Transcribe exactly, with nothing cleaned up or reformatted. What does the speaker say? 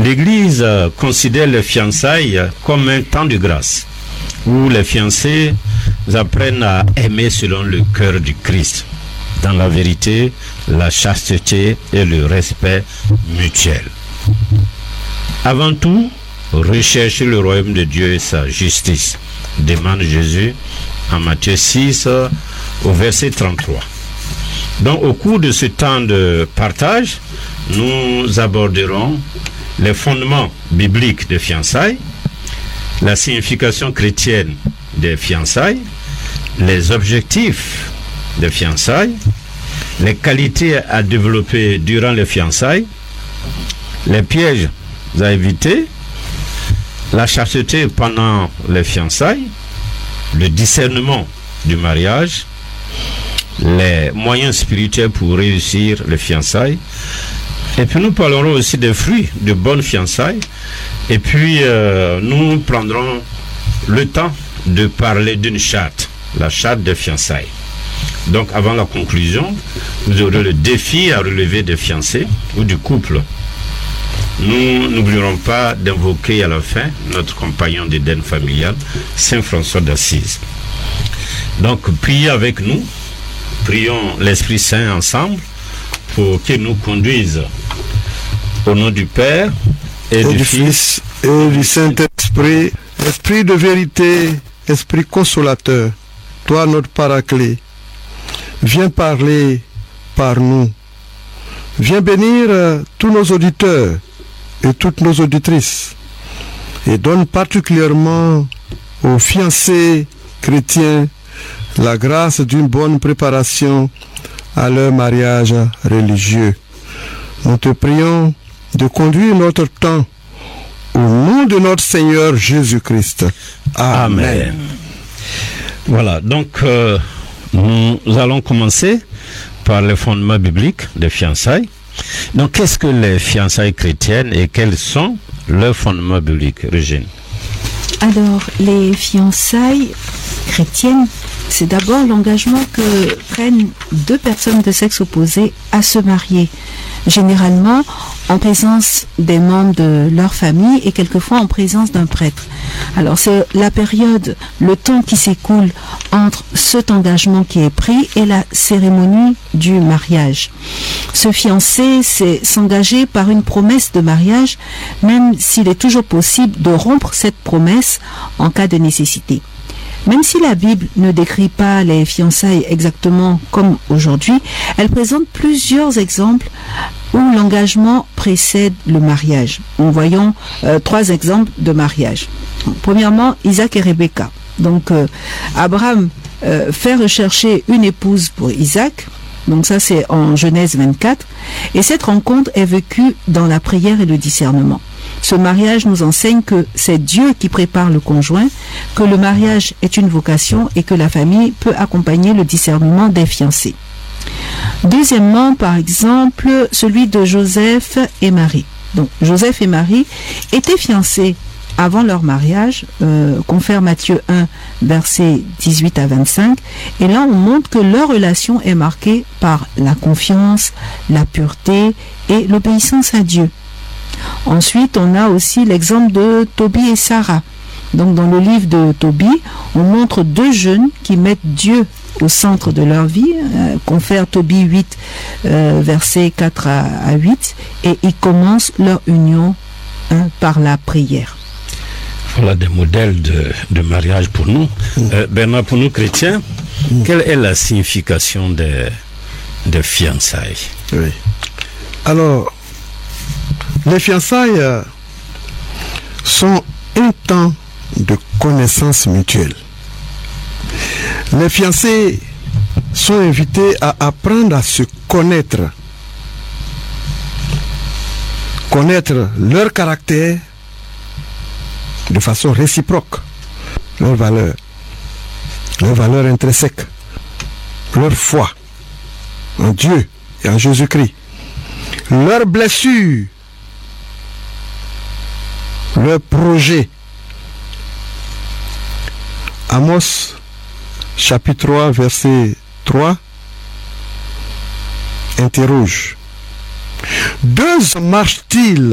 L'Église considère les fiançailles comme un temps de grâce, où les fiancés apprennent à aimer selon le cœur du Christ, dans la vérité, la chasteté et le respect mutuel. Avant tout, recherchez le royaume de Dieu et sa justice, demande Jésus en Matthieu six, au verset trente-trois. Donc, au cours de ce temps de partage, nous aborderons les fondements bibliques des fiançailles, la signification chrétienne des fiançailles, les objectifs des fiançailles, les qualités à développer durant les fiançailles, les pièges à éviter, la chasteté pendant les fiançailles, le discernement du mariage, les moyens spirituels pour réussir les fiançailles. Et puis nous parlerons aussi des fruits de bonnes fiançailles. Et puis euh, nous prendrons le temps de parler d'une charte, la charte des fiançailles. Donc avant la conclusion, vous aurez le défi à relever des fiancés ou du couple. Nous n'oublierons pas d'invoquer à la fin notre compagnon d'Éden familial, Saint François d'Assise. Donc priez avec nous, prions l'Esprit Saint ensemble pour qu'il nous conduise au nom du Père et, et du, du Fils et du Saint-Esprit, Esprit de vérité, Esprit consolateur, toi notre paraclet, viens parler par nous, viens bénir euh, tous nos auditeurs et toutes nos auditrices, et donne particulièrement aux fiancés chrétiens la grâce d'une bonne préparation à leur mariage religieux. Nous te prions de conduire notre temps au nom de notre Seigneur Jésus-Christ. Amen. Amen. Voilà, donc euh, nous allons commencer par les fondements bibliques des fiançailles. Donc, qu'est-ce que les fiançailles chrétiennes et quels sont leurs fondements bibliques, Régine? Alors, les fiançailles chrétiennes, c'est d'abord l'engagement que prennent deux personnes de sexe opposé à se marier, généralement en présence des membres de leur famille et quelquefois en présence d'un prêtre. Alors c'est la période, le temps qui s'écoule entre cet engagement qui est pris et la cérémonie du mariage. Se fiancer, c'est s'engager par une promesse de mariage, même s'il est toujours possible de rompre cette promesse en cas de nécessité. Même si la Bible ne décrit pas les fiançailles exactement comme aujourd'hui, elle présente plusieurs exemples où l'engagement précède le mariage. Nous voyons euh, trois exemples de mariage. Premièrement, Isaac et Rebecca. Donc, euh, Abraham euh, fait rechercher une épouse pour Isaac. Donc ça, c'est en Genèse vingt-quatre. Et cette rencontre est vécue dans la prière et le discernement. Ce mariage nous enseigne que c'est Dieu qui prépare le conjoint, que le mariage est une vocation et que la famille peut accompagner le discernement des fiancés. Deuxièmement, par exemple, celui de Joseph et Marie. Donc, Joseph et Marie étaient fiancés avant leur mariage, euh, confère Matthieu un, versets dix-huit à vingt-cinq, et là on montre que leur relation est marquée par la confiance, la pureté et l'obéissance à Dieu. Ensuite, on a aussi l'exemple de Tobie et Sarah. Donc, dans le livre de Tobie, on montre deux jeunes qui mettent Dieu au centre de leur vie, euh, confère Tobie huit, euh, versets quatre à huit, et ils commencent leur union hein, par la prière. Voilà des modèles de, de mariage pour nous. Mmh. Euh, Bernard, pour nous chrétiens, mmh. quelle est la signification des, des fiançailles? Oui. Alors, les fiançailles euh, sont un temps de connaissance mutuelle. Les fiancés sont invités à apprendre à se connaître, connaître leur caractère de façon réciproque, leurs valeurs, leurs valeurs intrinsèques, leur foi en Dieu et en Jésus-Christ, leurs blessures, leurs projets. Amos chapitre trois, verset trois, interroge. Deux marchent-ils